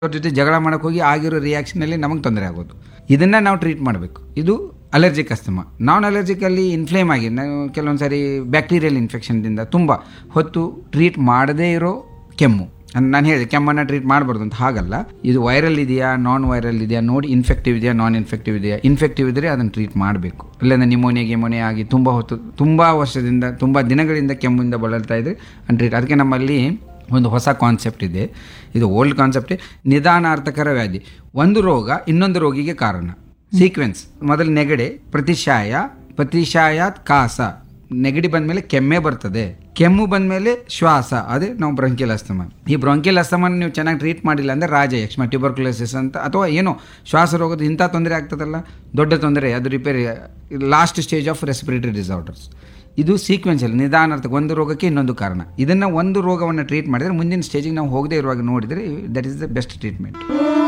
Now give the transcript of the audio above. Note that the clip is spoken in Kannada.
ಅವ್ರ ಜೊತೆ ಜಗಳ ಮಾಡೋಕ್ಕೆ ಹೋಗಿ ಆಗಿರೋ ರಿಯಾಕ್ಷನಲ್ಲಿ ನಮಗೆ ತೊಂದರೆ ಆಗೋದು. ಇದನ್ನು ನಾವು ಟ್ರೀಟ್ ಮಾಡಬೇಕು. ಇದು ಅಲರ್ಜಿಕ್ ಅಸ್ತಮಾ. ನಾನ್ ಅಲರ್ಜಿಕಲ್ಲಿ ಇನ್ಫ್ಲೇಮ್ ಆಗಿ ನಾವು ಕೆಲವೊಂದು ಸಾರಿ ಬ್ಯಾಕ್ಟೀರಿಯಲ್ ಇನ್ಫೆಕ್ಷನ್ದಿಂದ ತುಂಬ ಹೊತ್ತು ಟ್ರೀಟ್ ಮಾಡದೇ ಇರೋ ಕೆಮ್ಮು. ನಾನು ಹೇಳಿದೆ ಕೆಮ್ಮನ್ನು ಟ್ರೀಟ್ ಮಾಡಬಾರ್ದು ಅಂತ, ಹಾಗಲ್ಲ. ಇದು ವೈರಲ್ ಇದೆಯಾ ನಾನ್ ವೈರಲ್ ಇದೆಯಾ ನೋಡಿ, ಇನ್ಫೆಕ್ಟಿವ್ ಇದೆಯಾ ನಾನ್ ಇನ್ಫೆಕ್ಟಿವ್ ಇದೆಯಾ. ಇನ್ಫೆಕ್ಟಿವ್ ಇದ್ದರೆ ಅದನ್ನು ಟ್ರೀಟ್ ಮಾಡಬೇಕು. ಇಲ್ಲಾಂದರೆ ಗಿಮೋನಿಯಾ ಆಗಿ ತುಂಬ ಹೊತ್ತು ತುಂಬ ವರ್ಷದಿಂದ ತುಂಬ ದಿನಗಳಿಂದ ಕೆಮ್ಮಿಂದ ಬಳಲ್ತಾ ಇದ್ದರೆ ಟ್ರೀಟ್. ಅದಕ್ಕೆ ನಮ್ಮಲ್ಲಿ ಒಂದು ಹೊಸ ಕಾನ್ಸೆಪ್ಟ್ ಇದೆ. ಇದು ಓಲ್ಡ್ ಕಾನ್ಸೆಪ್ಟೇ. ನಿಧಾನಾರ್ಥಕರ ವ್ಯಾಧಿ. ಒಂದು ರೋಗ ಇನ್ನೊಂದು ರೋಗಿಗೆ ಕಾರಣ. ಸೀಕ್ವೆನ್ಸ್ ಮೊದಲು ನೆಗಡೆ, ಪ್ರತಿಶಾಯಾತ್ ಕಾಸ. ನೆಗಡಿ ಬಂದಮೇಲೆ ಕೆಮ್ಮೆ ಬರ್ತದೆ, ಕೆಮ್ಮು ಬಂದಮೇಲೆ ಶ್ವಾಸ, ಅದೇ ನಾವು ಬ್ರಾಂಕಿಯಲ್ ಅಸ್ತಮಾ. ಈ ಬ್ರಾಂಕಿಯಲ್ ಅಸ್ತಮಾನ ನೀವು ಚೆನ್ನಾಗಿ ಟ್ರೀಟ್ ಮಾಡಿಲ್ಲ ಅಂದರೆ ರಾಜಯಕ್ಷಮ, ಟ್ಯೂಬರ್ಕ್ಯುಲೋಸಿಸ್ ಅಂತ, ಅಥವಾ ಏನೋ ಶ್ವಾಸ ರೋಗದ ಇಂಥ ತೊಂದರೆ ಆಗ್ತದಲ್ಲ, ದೊಡ್ಡ ತೊಂದರೆ, ಅದು repair, last stage of respiratory disorders. ಇದು ಸೀಕ್ವೆನ್ಸಲ್ಲಿ ನಿಧಾನಾರ್ಥಕ, ಒಂದು ರೋಗಕ್ಕೆ ಇನ್ನೊಂದು ಕಾರಣ. ಇದನ್ನು ಒಂದು ರೋಗವನ್ನು ಟ್ರೀಟ್ ಮಾಡಿದರೆ ಮುಂದಿನ ಸ್ಟೇಜಿಗೆ ನಾವು ಹೋಗದೇ ಇರುವಾಗ ನೋಡಿದರೆ that is the best treatment.